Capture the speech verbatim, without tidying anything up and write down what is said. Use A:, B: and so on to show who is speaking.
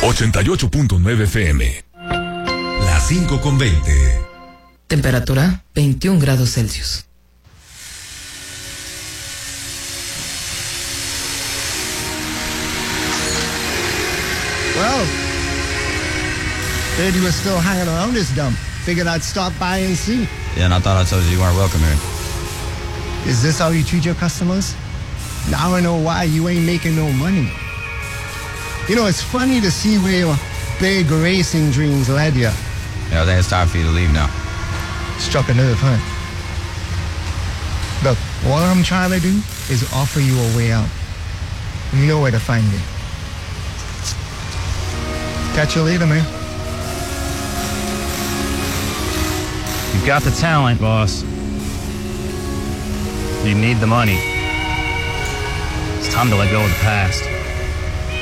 A: ochenta y ocho punto nueve F M. Las cinco con veinte.
B: Temperatura veintiún grados Celsius.
C: Well, heard you were still hanging around this dump. Figured I'd stop by and see.
D: Yeah, and I thought I told you you weren't welcome here.
C: Is this how you treat your customers? Now I know why you ain't making no money. You know, it's funny to see where your big racing dreams led you.
D: Yeah, I think it's time for you to leave now.
C: Struck a nerve, huh? Look, all I'm trying to do is offer you a way out. You know where to find me. Catch you later, man.
E: You've got the talent, boss. You need the money. It's time to let go of the past.